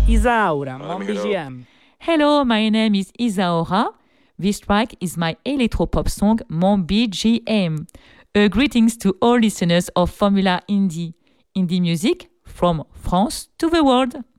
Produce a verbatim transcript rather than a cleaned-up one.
Isaura, Mon B G M. Hello, my name is Isaura. This track is my electropop song, Mon B G M. Uh, greetings to all listeners of Formula Indie. Indie music from France to the world.